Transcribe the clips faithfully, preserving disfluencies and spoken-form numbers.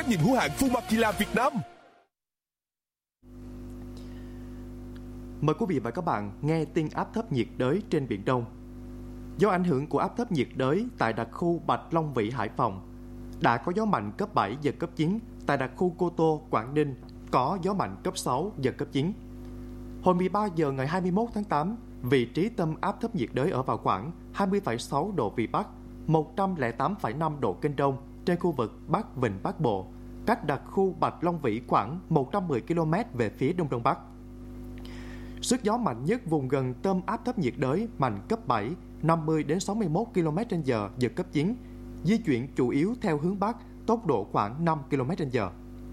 trách nhiệm hữu hạn Fumakila Việt Nam. Mời quý vị và các bạn nghe tin áp thấp nhiệt đới trên Biển Đông. Do ảnh hưởng của áp thấp nhiệt đới tại đặc khu Bạch Long Vĩ, Hải Phòng, đã có gió mạnh cấp bảy, giật cấp chín. Tại đặc khu Cô Tô, Quảng Ninh, có gió mạnh cấp sáu, giật cấp chín. Hồi mười ba giờ ngày hai mươi mốt tháng tám, vị trí tâm áp thấp nhiệt đới ở vào khoảng hai mươi phẩy sáu độ Vĩ Bắc, một trăm lẻ tám phẩy năm độ Kinh Đông trên khu vực Bắc Vịnh Bắc Bộ, cách đặc khu Bạch Long Vĩ khoảng một trăm mười ki lô mét về phía đông đông bắc. Sức gió mạnh nhất vùng gần tâm áp thấp nhiệt đới mạnh cấp bảy, năm mươi đến sáu mươi mốt ki lô mét trên giờ, giật cấp chín, di chuyển chủ yếu theo hướng Bắc, tốc độ khoảng năm ki lô mét trên giờ.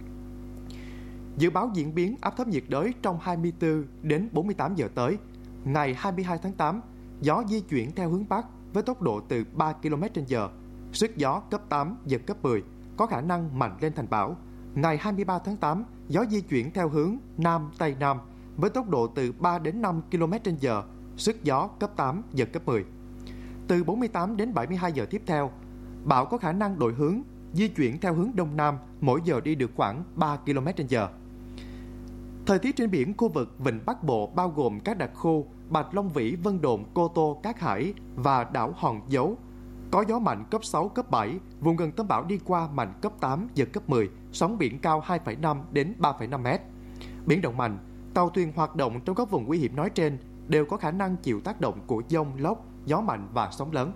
Dự báo diễn biến áp thấp nhiệt đới trong hai mươi tư đến bốn mươi tám giờ tới. Ngày hai mươi hai tháng tám, gió di chuyển theo hướng Bắc với tốc độ từ ba ki lô mét trên giờ, sức gió cấp tám, giật cấp mười, có khả năng mạnh lên thành bão. Ngày hai mươi ba tháng tám, gió di chuyển theo hướng Nam Tây Nam với tốc độ từ ba đến năm ki lô mét trên giờ, sức gió cấp tám, giật cấp mười. Từ bốn mươi tám đến bảy mươi hai giờ tiếp theo, bão có khả năng đổi hướng, di chuyển theo hướng Đông Nam, mỗi giờ đi được khoảng ba ki lô mét trên giờ. Thời tiết trên biển khu vực Vịnh Bắc Bộ bao gồm các đặc khu Bạch Long Vĩ, Vân Đồn, Cô Tô, Cát Hải và đảo Hòn Dấu. Có gió mạnh cấp sáu, cấp bảy, vùng gần tâm bão đi qua mạnh cấp tám, giật cấp mười, sóng biển cao hai phẩy năm đến ba phẩy năm mét. Biển động mạnh, tàu thuyền hoạt động trong các vùng nguy hiểm nói trên đều có khả năng chịu tác động của dông, lốc, gió mạnh và sóng lớn.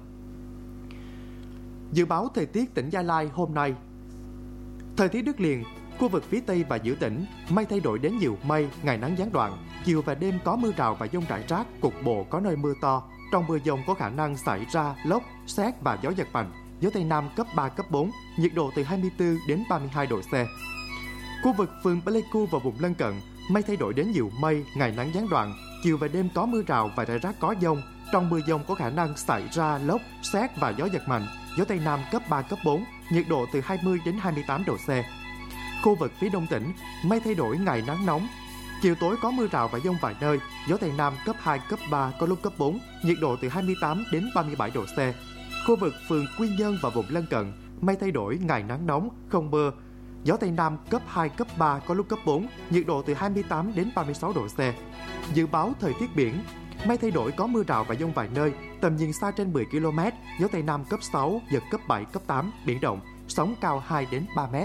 Dự báo thời tiết tỉnh Gia Lai hôm nay. Thời tiết đất liền, khu vực phía Tây và giữa tỉnh, mây thay đổi đến nhiều mây, ngày nắng gián đoạn, chiều và đêm có mưa rào và dông rải rác, cục bộ có nơi mưa to. Trong mưa dông có khả năng xảy ra lốc, sét và gió giật mạnh, gió Tây Nam cấp ba, cấp bốn, nhiệt độ từ hai mươi tư đến ba mươi hai độ C. Khu vực phường Pleiku và vùng lân cận, mây thay đổi đến nhiều mây, ngày nắng gián đoạn, chiều và đêm có mưa rào và rải rác có dông. Trong mưa dông có khả năng xảy ra lốc, sét và gió giật mạnh, gió Tây Nam cấp ba, cấp bốn, nhiệt độ từ hai mươi đến hai mươi tám độ C. Khu vực phía đông tỉnh, mây thay đổi, ngày nắng nóng, chiều tối có mưa rào và dông vài nơi, gió Tây Nam cấp hai, cấp ba, có lúc cấp bốn, nhiệt độ từ hai mươi tám đến ba mươi bảy độ C. Khu vực phường Quy Nhơn và vùng lân cận, mây thay đổi, ngày nắng nóng, không mưa, gió Tây Nam cấp hai, cấp ba, có lúc cấp bốn, nhiệt độ từ hai mươi tám đến ba mươi sáu độ C. Dự báo thời tiết biển, mây thay đổi, có mưa rào và dông vài nơi, tầm nhìn xa trên mười ki lô mét, gió Tây Nam cấp sáu, giật cấp bảy, cấp tám, biển động, sóng cao hai đến ba mét.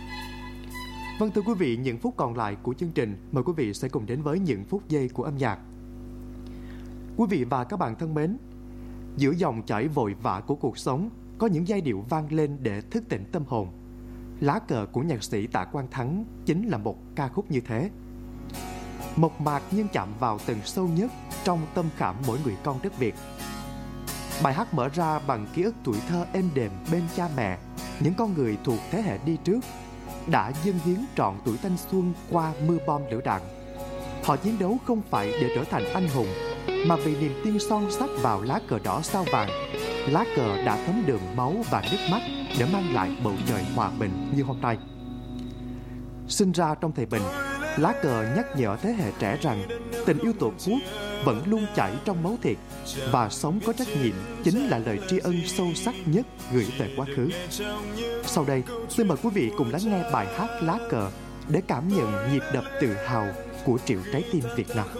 Vâng, thưa quý vị, những phút còn lại của chương trình, mời quý vị sẽ cùng đến với những phút giây của âm nhạc. Quý vị và các bạn thân mến, giữa dòng chảy vội vã của cuộc sống, có những giai điệu vang lên để thức tỉnh tâm hồn. Lá cờ của nhạc sĩ Tạ Quang Thắng chính là một ca khúc như thế. Mộc mạc nhưng chạm vào tầng sâu nhất trong tâm khảm mỗi người con đất Việt. Bài hát mở ra bằng ký ức tuổi thơ êm đềm bên cha mẹ, những con người thuộc thế hệ đi trước, đã dâng hiến trọn tuổi thanh xuân qua mưa bom lửa đạn. Họ chiến đấu không phải để trở thành anh hùng, mà vì niềm tin son sắt vào lá cờ đỏ sao vàng. Lá cờ đã thấm đượm máu và nước mắt để mang lại bầu trời hòa bình như hôm nay. Sinh ra trong thời bình, lá cờ nhắc nhở thế hệ trẻ rằng tình yêu Tổ quốc vẫn luôn chảy trong máu thịt, và sống có trách nhiệm chính là lời tri ân sâu sắc nhất gửi về quá khứ. Sau đây, xin mời quý vị cùng lắng nghe bài hát Lá cờ để cảm nhận nhịp đập tự hào của triệu trái tim Việt Nam.